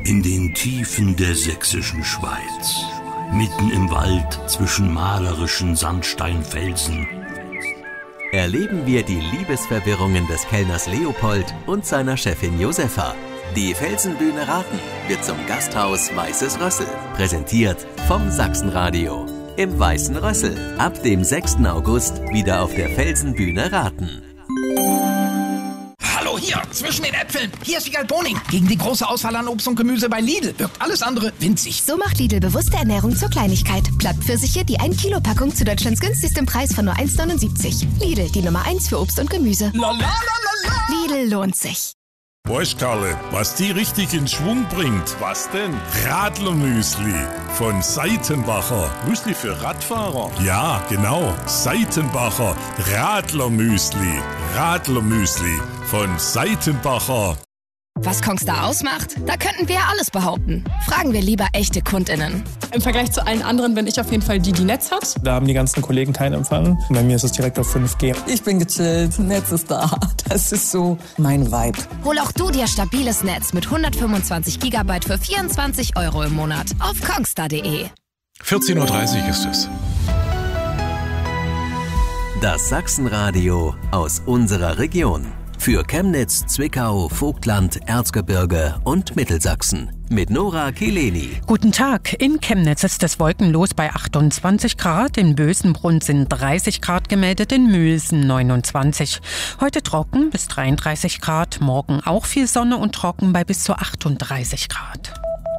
In den Tiefen der sächsischen Schweiz, mitten im Wald zwischen malerischen Sandsteinfelsen, erleben wir die Liebesverwirrungen des Kellners Leopold und seiner Chefin Josefa. Die Felsenbühne Raten wird zum Gasthaus Weißes Rössel. Präsentiert vom Sachsenradio. Im Weißen Rössel. Ab dem 6. August wieder auf der Felsenbühne Raten. Hallo, hier, zwischen den Äpfeln. Hier ist Wiegald Boning. Gegen die große Auswahl an Obst und Gemüse bei Lidl wirkt alles andere winzig. So macht Lidl bewusste Ernährung zur Kleinigkeit. Plattpfirsiche, die 1 Kilo Packung zu Deutschlands günstigstem Preis von nur 1,79. Lidl, die Nummer 1 für Obst und Gemüse. Lidl lohnt sich. Weißt Karle, was die richtig in Schwung bringt? Was denn? Radlermüsli von Seitenbacher. Müsli für Radfahrer? Ja, genau. Seitenbacher Radlermüsli. Radlermüsli von Seitenbacher. Was Kongstar ausmacht? Da könnten wir ja alles behaupten. Fragen wir lieber echte KundInnen. Im Vergleich zu allen anderen bin ich auf jeden Fall die Netz hat. Da haben die ganzen Kollegen keinen Empfang. Bei mir ist es direkt auf 5G. Ich bin gechillt, Netz ist da. Das ist so mein Vibe. Hol auch du dir stabiles Netz mit 125 GB für 24 € im Monat auf kongstar.de. 14:30 Uhr ist es. Das Sachsenradio aus unserer Region. Für Chemnitz, Zwickau, Vogtland, Erzgebirge und Mittelsachsen. Mit Nora Kileni. Guten Tag. In Chemnitz ist es wolkenlos bei 28 Grad. In Bösenbrunn sind 30 Grad gemeldet, in Mülsen 29. Heute trocken bis 33 Grad. Morgen auch viel Sonne und trocken bei bis zu 38 Grad.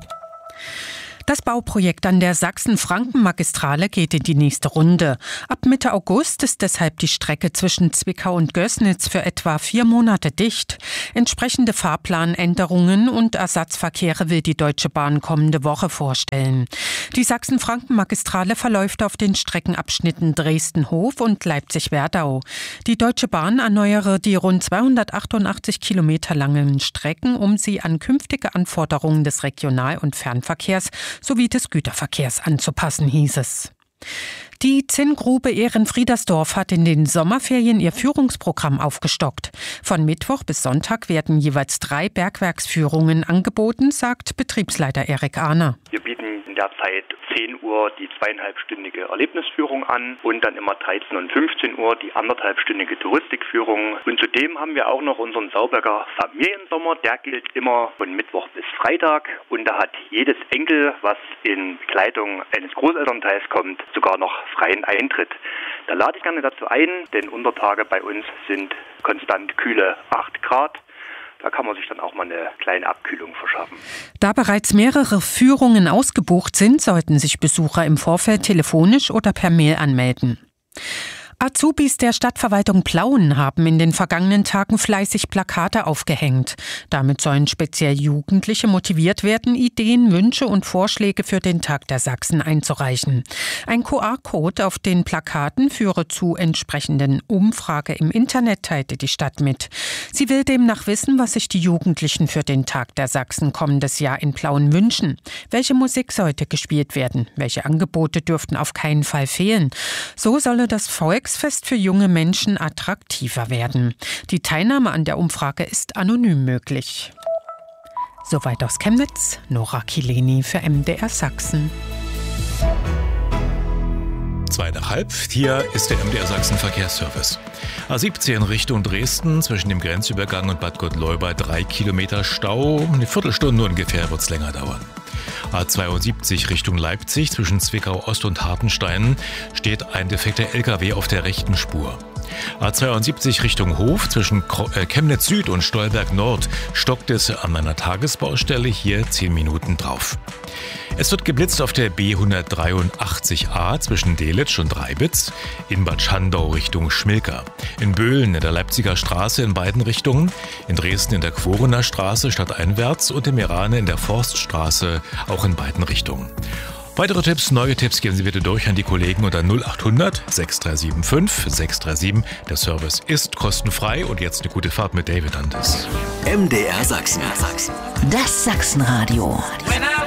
Das Bauprojekt an der Sachsen-Franken-Magistrale geht in die nächste Runde. Ab Mitte August ist deshalb die Strecke zwischen Zwickau und Gößnitz für etwa 4 Monate dicht. Entsprechende Fahrplanänderungen und Ersatzverkehre will die Deutsche Bahn kommende Woche vorstellen. Die Sachsen-Franken-Magistrale verläuft auf den Streckenabschnitten Dresden-Hof und Leipzig-Werdau. Die Deutsche Bahn erneuere die rund 288 Kilometer langen Strecken, um sie an künftige Anforderungen des Regional- und Fernverkehrs sowie des Güterverkehrs anzupassen, hieß es. Die Zinngrube Ehrenfriedersdorf hat in den Sommerferien ihr Führungsprogramm aufgestockt. Von Mittwoch bis Sonntag werden jeweils 3 Bergwerksführungen angeboten, sagt Betriebsleiter Erik Ahner. Wir bieten in der Zeit 10 Uhr die 2,5-stündige Erlebnisführung an und dann immer 13 und 15 Uhr die 1,5-stündige Touristikführung. Und zudem haben wir auch noch unseren Sauberger Familiensommer. Der gilt immer von Mittwoch bis Freitag. Und da hat jedes Enkel, was in Begleitung eines Großelternteils kommt, sogar noch freien Eintritt. Da lade ich gerne dazu ein, denn Untertage bei uns sind konstant kühle 8 Grad. Da kann man sich dann auch mal eine kleine Abkühlung verschaffen. Da bereits mehrere Führungen ausgebucht sind, sollten sich Besucher im Vorfeld telefonisch oder per Mail anmelden. Azubis der Stadtverwaltung Plauen haben in den vergangenen Tagen fleißig Plakate aufgehängt. Damit sollen speziell Jugendliche motiviert werden, Ideen, Wünsche und Vorschläge für den Tag der Sachsen einzureichen. Ein QR-Code auf den Plakaten führe zu entsprechenden Umfrage im Internet, teilte die Stadt mit. Sie will demnach wissen, was sich die Jugendlichen für den Tag der Sachsen kommendes Jahr in Plauen wünschen. Welche Musik sollte gespielt werden? Welche Angebote dürften auf keinen Fall fehlen? So solle das Volksfest für junge Menschen attraktiver werden. Die Teilnahme an der Umfrage ist anonym möglich. Soweit aus Chemnitz, Nora Kileni für MDR Sachsen. 2:30. Hier ist der MDR Sachsen Verkehrsservice. A17 Richtung Dresden, zwischen dem Grenzübergang und Bad Gottleuba 3 Kilometer Stau. Eine Viertelstunde ungefähr wird es länger dauern. A72 Richtung Leipzig, zwischen Zwickau Ost und Hartenstein steht ein defekter LKW auf der rechten Spur. A72 Richtung Hof, zwischen Chemnitz Süd und Stolberg Nord stockt es an einer Tagesbaustelle, hier 10 Minuten drauf. Es wird geblitzt auf der B183a zwischen Delitzsch und Reibitz, in Bad Schandau Richtung Schmilka, in Böhlen in der Leipziger Straße in beiden Richtungen, in Dresden in der Quorener Straße stadteinwärts und in Merane in der Forststraße auch in beiden Richtungen. Weitere Tipps, neue Tipps geben Sie bitte durch an die Kollegen unter 0800 6375 637. Der Service ist kostenfrei und jetzt eine gute Fahrt mit David Andes. MDR Sachsen. Das Sachsenradio.